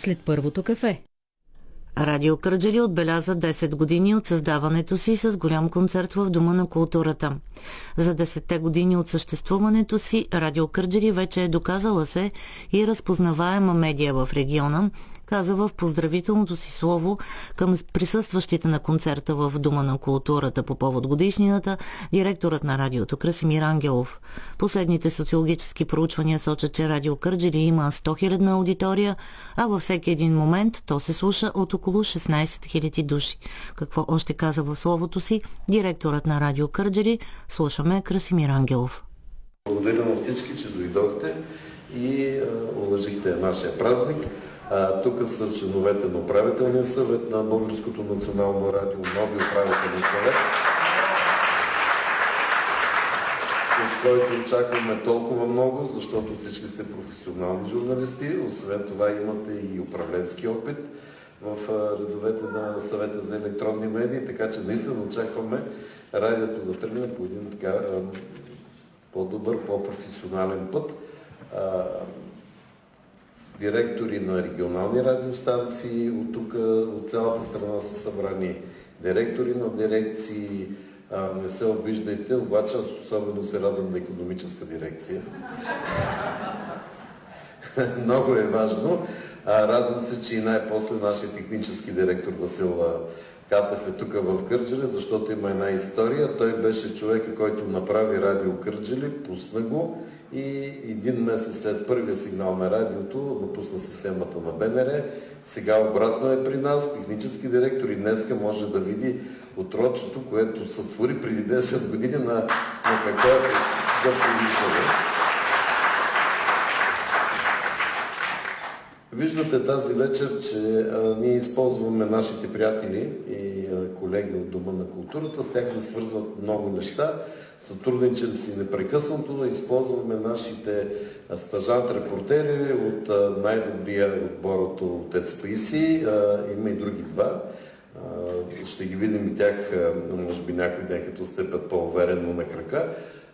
след първото кафе. Радио Кърджали отбеляза 10 години от създаването си с голям концерт в Дома на културата. За 10-те години от съществуването си Радио Кърджали вече е доказала се и разпознаваема медия в региона, каза в поздравителното си слово към присъстващите на концерта в Дома на културата по повод годишнината директорът на радиото Красимир Ангелов. Последните социологически проучвания сочат, че Радио Кърджали има 100 000 аудитория, а във всеки един момент то се слуша от около 16 000 души. Какво още каза в словото си директорът на Радио Кърджали? Слушаме Красимир Ангелов. Благодаря на всички, че дойдохте и уважихте нашия празник. Тук са членовете на управителния съвет на Българското национално радио, нови управителен съвет, от който очакваме толкова много, защото всички сте професионални журналисти. Освен това имате и управленски опит в редовете на съвета за електронни медии, така че наистина очакваме радиото да тръгне по един така по-добър, по-професионален път. Директори на регионални радиостанции, от тук, от цялата страна са събрани директори на дирекции. Не се обиждайте, обаче аз особено се радвам на икономическа дирекция. Много е важно. Радвам се, че и най-после нашия технически директор Васил Катев е тук в Кърджали, защото има една история. Той беше човека, който направи Радио Кърджали, пусна го и един месец след първия сигнал на радиото напусна системата на БНР. Сега обратно е при нас, технически директор, и днеска може да види отрочето, което сътвори преди 10 години на какво е да прилича. Виждате тази вечер, че ние използваме нашите приятели и колеги от Дома на културата, с тях ни свързват много неща, сътрудничим си непрекъснато, използваме нашите стажант-репортери от най-добрия отбор от Отец Паисий, има и други два. Ще ги видим и тях, може би някой ден, като стъпят по-уверено на крака.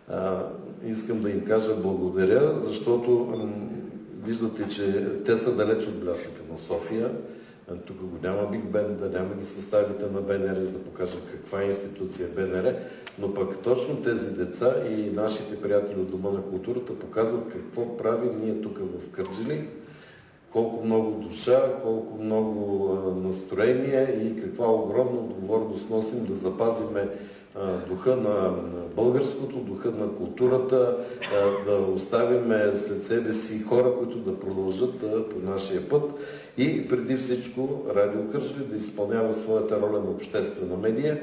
Искам да им кажа благодаря, защото виждате, че те са далеч от блясъка на София. Тук го няма Биг Бенда, няма ги съставите на БНР, за да покажат каква институция е БНР, но пък точно тези деца и нашите приятели от Дома на културата показват какво правим ние тук в Кърджали, колко много душа, колко много настроение и каква огромна отговорност носим да запазиме духа на българското, духа на културата, да оставиме след себе си хора, които да продължат по нашия път и преди всичко Радио Кърджали да изпълнява своята роля на обществена медия.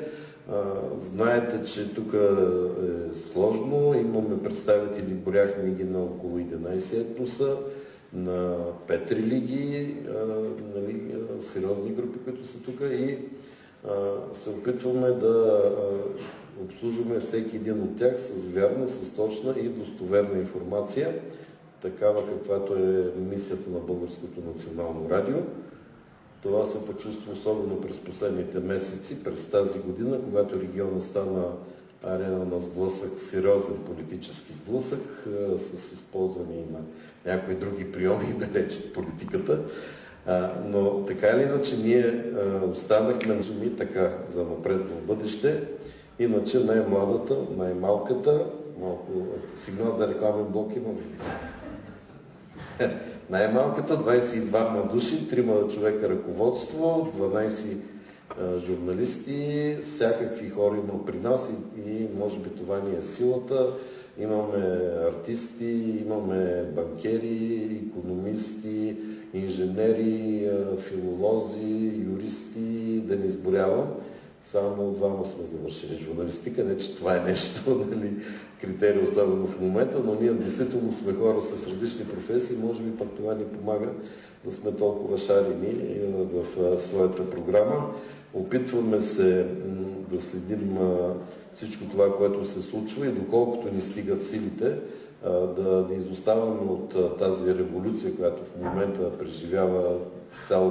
Знаете, че тук е сложно, имаме представители, боряхме ги на около 11 етноса, на 5 религии, сериозни групи, които са тук, и се опитваме да обслужваме всеки един от тях с вярна, с точна и достоверна информация, такава каквато е мисията на Българското национално радио. Това се почувства особено през последните месеци, през тази година, когато региона стана арена на сблъсък, сериозен политически сблъсък, с използване на някои други прийоми далеч от политиката. Но така или иначе ние останахме и така за напред в бъдеще. Иначе най-младата, най-малката, малко сигнал за рекламен блок има ли? Най-малката, 22 души, 3 човека ръководство, 12 журналисти, всякакви хора има при нас и може би това ни е силата. Имаме артисти, имаме банкери, икономисти, инженери, филолози, юристи, да не изборявам. Само 2 сме завършили журналистика, не че това е нещо, критерий особено в момента, но ние действително сме хора с различни професии, може би пък това ни помага да сме толкова шарени в своята програма. Опитваме се да следим всичко това, което се случва и доколкото ни стигат силите, да не изоставаме от тази революция, която в момента преживява цялото